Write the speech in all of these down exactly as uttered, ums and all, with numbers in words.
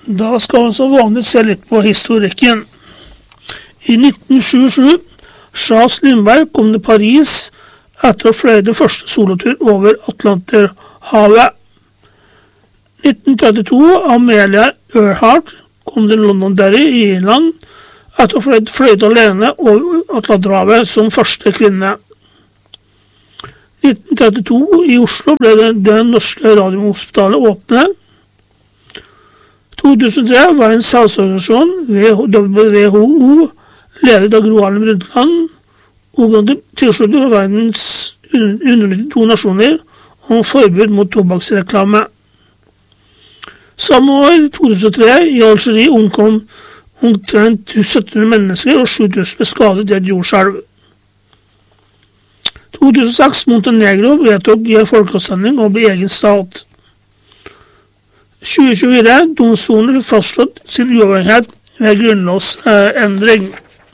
Da skal vi som vanligt se litt på historikken. I nitten tjuesju, Charles Lindbergh kom til Paris etter å fløye det første solotur over Atlanterhavet. nitten trettito, Amelia Earhart kom til Londonderry i Irland etter å fløye alene over Atlanterhavet som første kvinne. nitten trettito i Oslo ble det, det norske radiohospitalet åpnet. to tusen tre var en salgsorganisasjon W H O ledet av Gro Harlem Brundtland og tilsluttet av verdens undernittito nasjoner om forbud mot tobakksreklame. Samme år, to tusen tre, i Algerie omkom omtrent sytten hundre mennesker og sju tusen ble skadet i et jordskjelv. to tusen seks, Montenegro vedtok i en folkeavstemning å bli egen stat. tjue tjuefire, domstolen fastslått sin uavhengighet ved grunnlovsendring.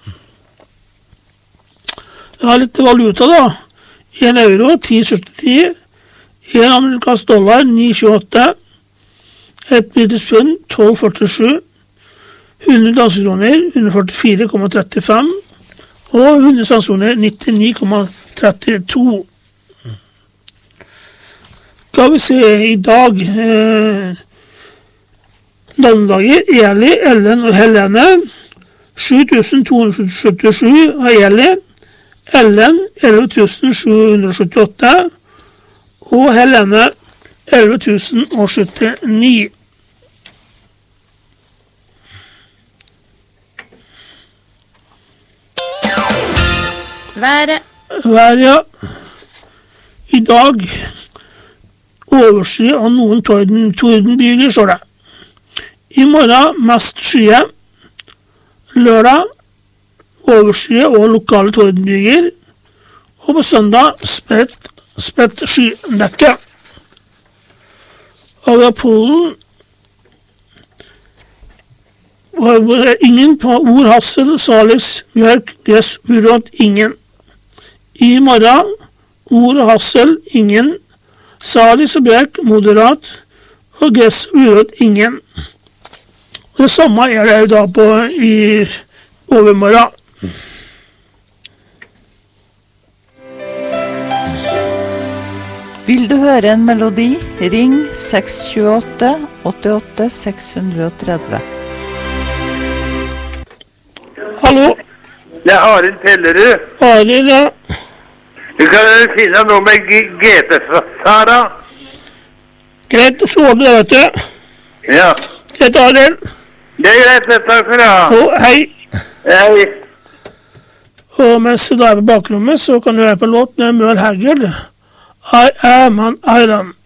Jeg har litt valuta da. En euro, ti komma sytti. En amerikansk dollar, ni komma tjueåtte. Et britisk pund, tolv komma førtisju. hundre danske kroner, ett hundre førtifire komma trettifem. Og hundre svenske kroner, nittini komma trettito. Skal vi se i dag... Eh, Navnedager, Eli, Ellen og Helene, sju tusen to hundre syttisju av Eli, Ellen, elleve tusen sju hundre syttiåtte, og Helene, elleve tusen syttini. Været. Været, ja. I dag overskyet av noen torden, tordenbyger, står det. I morgen mest skye, lørdag overskye og lokale tordenbyger, og på søndag spredt, spredt skydekke. Og av Polen var ingen på ord, hassel, salis, bjørk, gress, uråd, ingen. I morgen ord, hassel, ingen, salis og bjørk, moderat, og gress, uråd, ingen. Det samme er det da på i overmorgen. Vil du høre en melodi? Ring seks to åtte, åtte åtte, seks tre nul. Hallo? Det er Arild Pellerud. Arild, ja. Du kan finne noe med G T, Sara. Greit, så ordner det, vet du. Ja. Greit, Arild. Det er greit, takk for det. Og hei. Hei. Og mens du er på bakrommet, så kan du høre på låten med Merle Haggard. I am an island.